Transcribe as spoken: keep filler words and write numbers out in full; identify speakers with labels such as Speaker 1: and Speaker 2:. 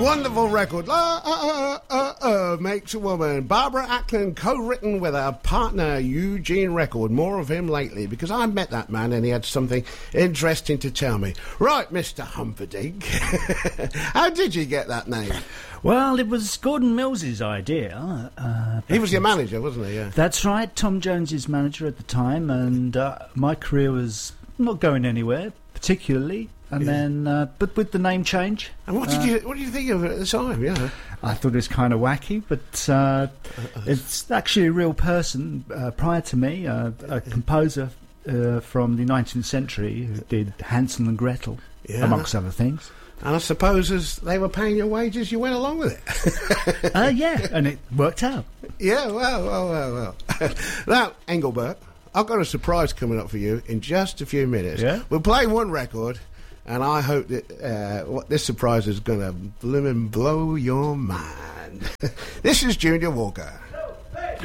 Speaker 1: wonderful record. Uh, uh, uh, uh, uh, makes a woman. Barbara Acklin, co-written with her partner Eugene Record. More of him lately, because I met that man and he had something interesting to tell me. Right, Mister Humperdinck. How did you get that name?
Speaker 2: Well, it was Gordon Mills's idea. Uh,
Speaker 1: he was your manager, wasn't he? Yeah.
Speaker 2: That's right. Tom Jones's manager at the time, and uh, my career was not going anywhere particularly. And yeah. then, uh, but with the name change.
Speaker 1: And what did uh, you what did you think of it at the time? Yeah,
Speaker 2: I thought it was kind of wacky, but uh, it's actually a real person uh, prior to me, uh, a composer uh, from the nineteenth century who did Hansel and Gretel, yeah. amongst other things.
Speaker 1: And I suppose as they were paying your wages, you went along with it.
Speaker 2: uh, yeah, and it worked out.
Speaker 1: Yeah, well, well, well, well. Now, Engelbert, I've got a surprise coming up for you in just a few minutes.
Speaker 2: Yeah?
Speaker 1: We'll play one record. And I hope that uh, what this surprise is going to bloom and blow your mind. This is Junior Walker.